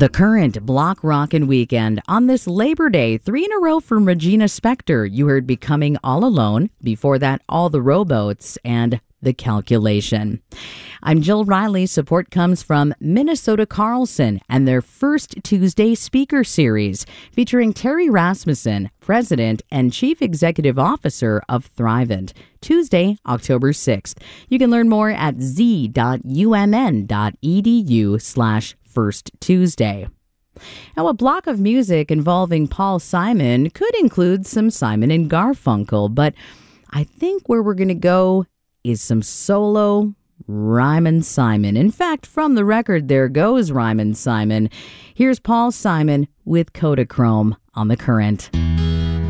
The Current Block Rockin' Weekend. On this Labor Day, 3 in a row from Regina Spektor. You heard Becoming All Alone. Before that, All the Rowboats and The Calculation. I'm Jill Riley. Support comes from Minnesota Carlson and their First Tuesday speaker series featuring Terry Rasmussen, President and Chief Executive Officer of Thrivent. Tuesday, October 6th. You can learn more at z.umn.edu/First Tuesday. Now, a block of music involving Paul Simon could include some Simon and Garfunkel, but I think where we're going to go is some solo Ryman Simon. In fact, from the record, There Goes Ryman Simon. Here's Paul Simon with Kodachrome on The Current.